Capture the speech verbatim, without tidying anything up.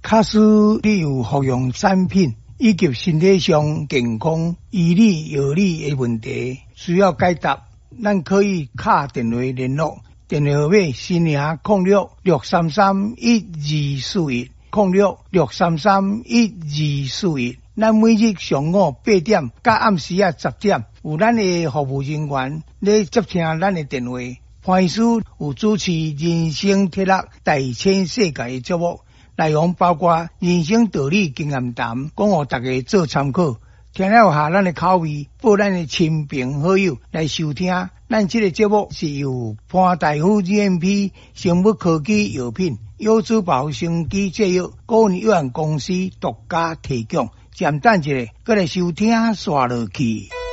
假使你有服用产品以及身体上健康、医理药理的问题需要解答，咱可以打电话联络。电话号码是零零六六三三一二四一零六六三三一二四一。咱每日上午八点到暗时啊十点，有咱的服务人员咧接听咱的电话。潘医师有主持人生铁乐大千世界的节目，内容包括人生道理、经验谈，讲互大家做参考。听了下咱的口味，报咱的亲朋好友来收听。咱这个节目是由潘大夫 G M P 生物科技药品优质保鲜机制药个人有限公司独家提供。暂等一下，再来收听刷落去。